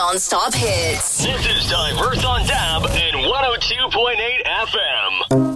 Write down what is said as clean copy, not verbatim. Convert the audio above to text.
Non-stop hits. This is Diverse on Dab and 102.8 FM.